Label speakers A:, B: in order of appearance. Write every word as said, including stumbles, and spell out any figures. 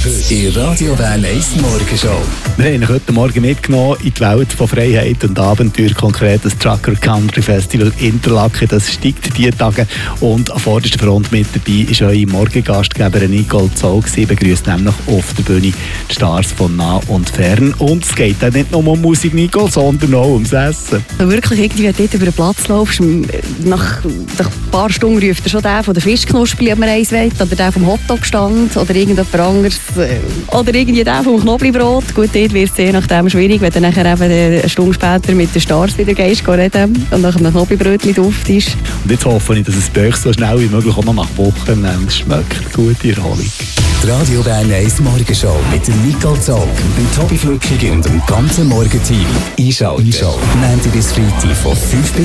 A: Heute in Radio Bern eins Morgenshow.
B: Wir haben euch heute Morgen mitgenommen in die Welt von Freiheit und Abenteuer, konkret das Trucker Country Festival Interlaken. Das steigt diese Tage und an vorderster Front mit dabei ist eure Morgengastgeberin Nicole Zoll. Sie begrüßt nämlich auf der Bühne die Stars von nah und fern. Und es geht dann nicht nur um Musik, Nicole, sondern auch ums Essen.
C: Wirklich, irgendwie, wenn du dort über den Platz laufst, nach, nach ein paar Stunden ruft er schon der von der Fischknuspel, ob man eins will, oder der vom Hotdog-Stand, oder irgendjemand anderes, oder irgendwie der vom Knoblauchbrot. Gut, dort wird es je nachdem schwierig, wenn du nachher eben eine Stunde später mit den Stars wieder gehst, reden und nach einem Knoblauchbrötchen duft ist.
B: Und jetzt hoffe ich, dass es bei euch so schnell wie möglich auch noch nach Wochen schmeckt. Gute Erholung.
A: Die Radio Bern eins Morgenshow mit dem Nicole Zoll, dem Tobi Flückig und dem ganzen Morgenteam. Einschalten. Einschalten. Montag bis Freitag von fünf bis